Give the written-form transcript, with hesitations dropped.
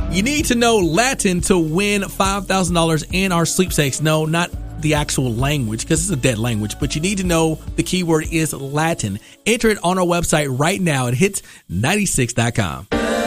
You need to know Latin to win $5,000 in our sweepstakes. No, not the actual language, because it's a dead language, but you need to know the keyword is Latin. Enter it on our website right now at hits96.com.